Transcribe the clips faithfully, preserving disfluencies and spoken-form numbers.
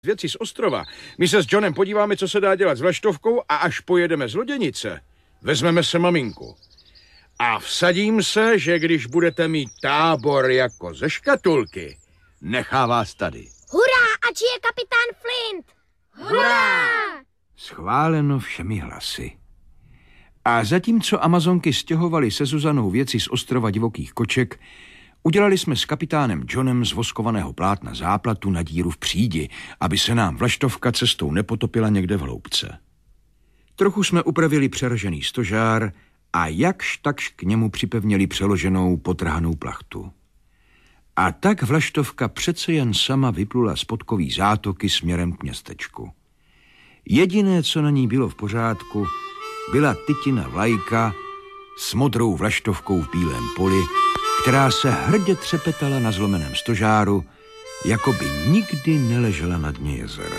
věci z ostrova. My se s Johnem podíváme, co se dá dělat s vlaštovkou a až pojedeme z loděnice, vezmeme se maminku. A vsadím se, že když budete mít tábor jako ze škatulky, nechá vás tady. Hurá, ač je kapitán Flint! Hurá! Schváleno všemi hlasy. A zatímco Amazonky stěhovaly se Zuzanou věci z ostrova divokých koček, udělali jsme s kapitánem Johnem z voskovaného plátna záplatu na díru v přídi, aby se nám vlaštovka cestou nepotopila někde v hloubce. Trochu jsme upravili přeražený stožár a jakž takž k němu připevnili přeloženou potrhanou plachtu. A tak vlaštovka přece jen sama vyplula z podkový zátoky směrem k městečku. Jediné, co na ní bylo v pořádku, byla tytina vlajka s modrou vlaštovkou v bílém poli, která se hrdě třepetala na zlomeném stožáru, jako by nikdy neležela na dně jezera.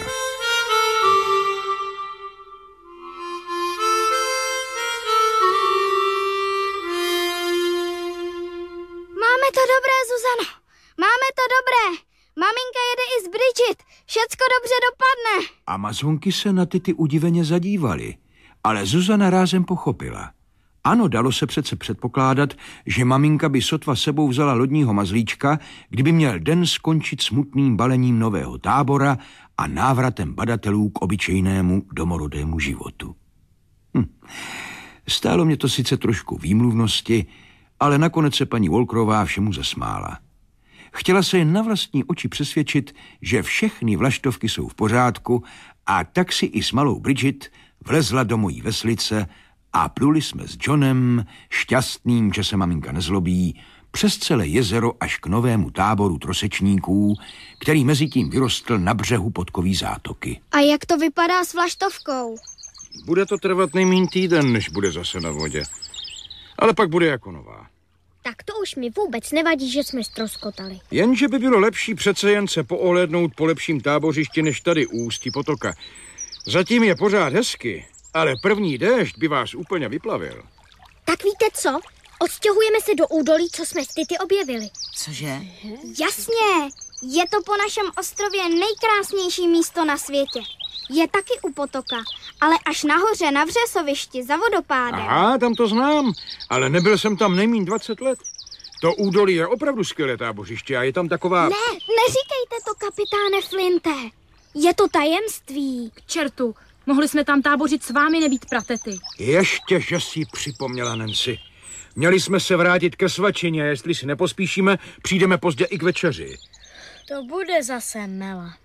Máme to dobré, Zuzano. Máme to dobré. Maminka jede i z Bridget. Všecko dobře dopadne. Amazonky se na Tity udiveně zadívaly, ale Zuzana rázem pochopila. Ano, dalo se přece předpokládat, že maminka by sotva sebou vzala lodního mazlíčka, kdyby měl den skončit smutným balením nového tábora a návratem badatelů k obyčejnému domorodému životu. Hm. Stálo mě to sice trošku výmluvnosti, ale nakonec se paní Walkerová všemu zasmála. Chtěla se jen na vlastní oči přesvědčit, že všechny vlaštovky jsou v pořádku, a tak si i s malou Bridget vlezla do mojí veslice a pluli jsme s Johnem, šťastným, že se maminka nezlobí, přes celé jezero až k novému táboru trosečníků, který mezi tím vyrostl na břehu podkový zátoky. A jak to vypadá s vlaštovkou? Bude to trvat nejmíň týden, než bude zase na vodě. Ale pak bude jako nová. Tak to už mi vůbec nevadí, že jsme ztroskotali. Jenže by bylo lepší přece jen se poohlédnout po lepším tábořišti, než tady u ústí potoka. Zatím je pořád hezky, ale první déšť by vás úplně vyplavil. Tak víte co? Odstěhujeme se do údolí, co jsme s Tity objevili. Cože? Jasně, je to po našem ostrově nejkrásnější místo na světě. Je taky u potoka, ale až nahoře na Vřesovišti za vodopádem. Aha, tam to znám, ale nebyl jsem tam nejmíň dvacet let. To údolí je opravdu skvělé tábořiště a je tam taková... Ne, neříkejte to, kapitáne Flinte. Je to tajemství. K čertu, mohli jsme tam tábořit s vámi, nebýt pratety. Ještě, že si připomněla, Nancy. Měli jsme se vrátit ke svačině, jestli si nepospíšíme, přijdeme pozdě i k večeři. To bude zase mela.